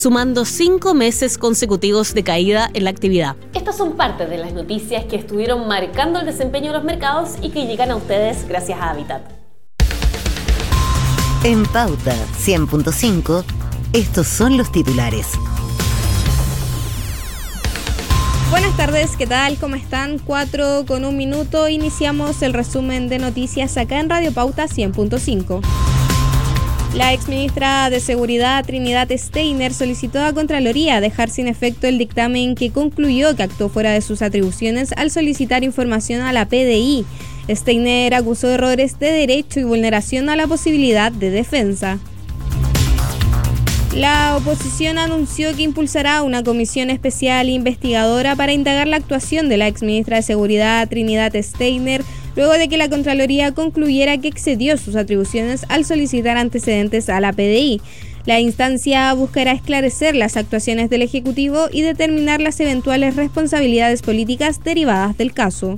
sumando 5 meses consecutivos de caída en la actividad. Estas son parte de las noticias que estuvieron marcando el desempeño de los mercados y que llegan a ustedes gracias a Habitat. En Pauta 100.5, estos son los titulares. Buenas tardes, ¿qué tal? ¿Cómo están? 4:01. Iniciamos el resumen de noticias acá en Radio Pauta 100.5. La exministra de Seguridad, Trinidad Steiner, solicitó a Contraloría dejar sin efecto el dictamen que concluyó que actuó fuera de sus atribuciones al solicitar información a la PDI. Steiner acusó errores de derecho y vulneración a la posibilidad de defensa. La oposición anunció que impulsará una comisión especial investigadora para indagar la actuación de la exministra de Seguridad, Trinidad Steiner, luego de que la Contraloría concluyera que excedió sus atribuciones al solicitar antecedentes a la PDI. La instancia buscará esclarecer las actuaciones del Ejecutivo y determinar las eventuales responsabilidades políticas derivadas del caso.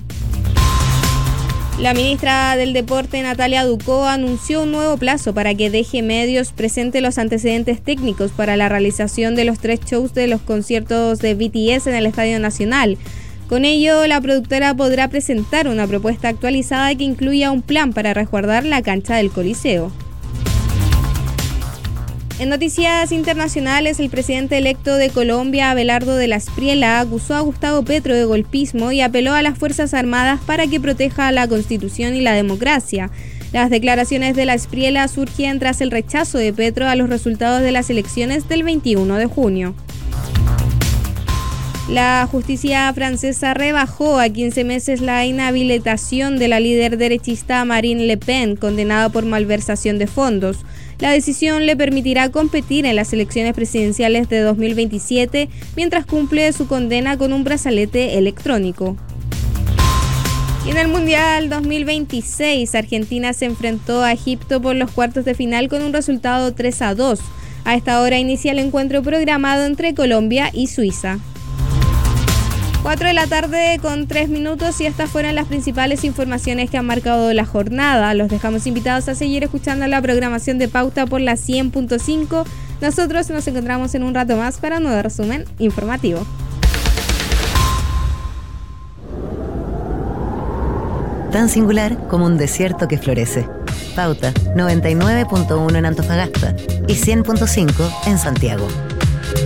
La ministra del Deporte, Natalia Ducó, anunció un nuevo plazo para que DG Medios presente los antecedentes técnicos para la realización de los 3 shows de los conciertos de BTS en el Estadio Nacional. Con ello, la productora podrá presentar una propuesta actualizada que incluya un plan para resguardar la cancha del Coliseo. En noticias internacionales, el presidente electo de Colombia, Abelardo de la Espriella, acusó a Gustavo Petro de golpismo y apeló a las Fuerzas Armadas para que proteja la Constitución y la democracia. Las declaraciones de la Espriella surgen tras el rechazo de Petro a los resultados de las elecciones del 21 de junio. La justicia francesa rebajó a 15 meses la inhabilitación de la líder derechista Marine Le Pen, condenada por malversación de fondos. La decisión le permitirá competir en las elecciones presidenciales de 2027 mientras cumple su condena con un brazalete electrónico. Y en el Mundial 2026, Argentina se enfrentó a Egipto por los cuartos de final con un resultado 3-2. A esta hora inicia el encuentro programado entre Colombia y Suiza. 4:03 y estas fueron las principales informaciones que han marcado la jornada. Los dejamos invitados a seguir escuchando la programación de Pauta por la 100.5. Nosotros nos encontramos en un rato más para un nuevo resumen informativo. Tan singular como un desierto que florece. Pauta 99.1 en Antofagasta y 100.5 en Santiago.